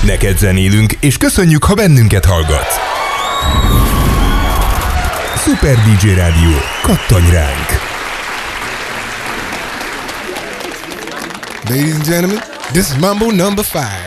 Neked zenélünk, és köszönjük, ha bennünket hallgatsz. Super DJ Rádió, kattanj ránk! Ladies and gentlemen, this is Mambo number 5.